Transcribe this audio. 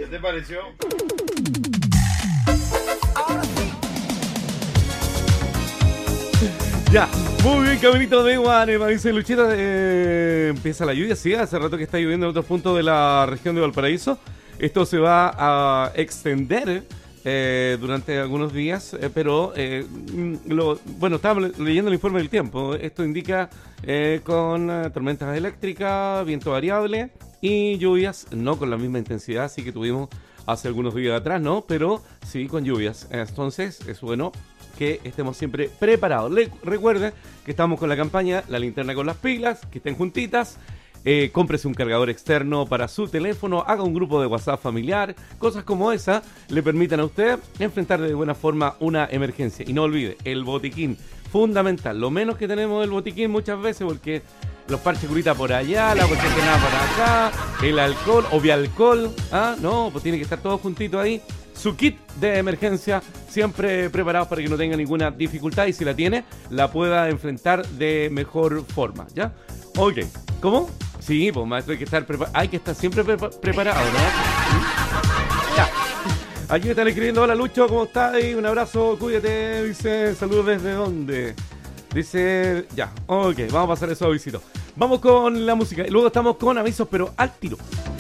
¿Qué te pareció? Ya, muy bien, caminito de Guanema, dice Luchita. Empieza la lluvia, sí, hace rato que está lloviendo en otros puntos de la región de Valparaíso. Esto se va a extender durante algunos días, pero bueno, estábamos leyendo el informe del tiempo. Esto indica con tormentas eléctricas, viento variable y lluvias, no con la misma intensidad, así que tuvimos hace algunos días atrás, ¿no? Pero sí con lluvias. Entonces, es bueno que estemos siempre preparados. Recuerden que estamos con la campaña La Linterna con las Pilas, que estén juntitas. Cómprese un cargador externo para su teléfono, haga un grupo de WhatsApp familiar, cosas como esa le permitan a usted enfrentar de buena forma una emergencia. Y no olvide, el botiquín, fundamental, lo menos que tenemos del botiquín muchas veces, porque los parches curita por allá, la porcelana por acá, el alcohol, alcohol, no, pues tiene que estar todo juntito ahí. Su kit de emergencia, siempre preparados para que no tenga ninguna dificultad y si la tiene, la pueda enfrentar de mejor forma, ¿ya? Ok, ¿cómo? Sí, pues maestro, hay que estar siempre preparado, ¿no? Ya. Aquí me están escribiendo, hola Lucho, ¿cómo estás? Un abrazo, cuídate, dice, saludos desde dónde. Dice, ya, ok, vamos a pasar eso a visito. Vamos con la música y luego estamos con avisos, pero al tiro.